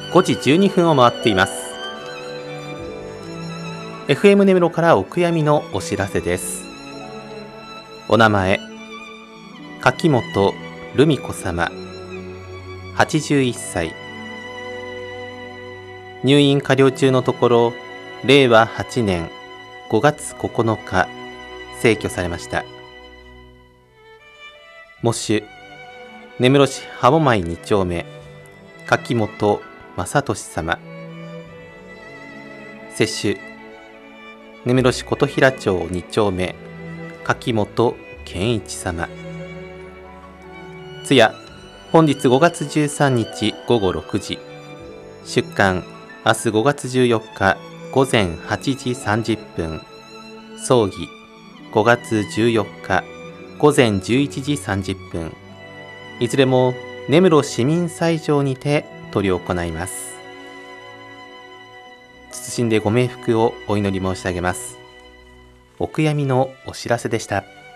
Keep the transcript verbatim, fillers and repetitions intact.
ごじじゅうにふんを回っています。 エフエム 根室からお悔やみのお知らせです。お名前、柿本留美子様、はちじゅういっさい。入院加療中のところ、れいわはちねんごがつここのか逝去されました。喪主、根室市歯舞に丁目柿本正俊様。接種、根室市琴平町に丁目柿本健一様。通夜、本日ごがつじゅうさんにちごごろくじ。出棺、明日ごがつじゅうよっかごぜんはちじさんじゅっぷん。葬儀、ごがつじゅうよっかごぜんじゅういちじさんじゅっぷん。いずれも根室市民斎場にて執り行います。謹んでご冥福をお祈り申し上げます。お悔やみのお知らせでした。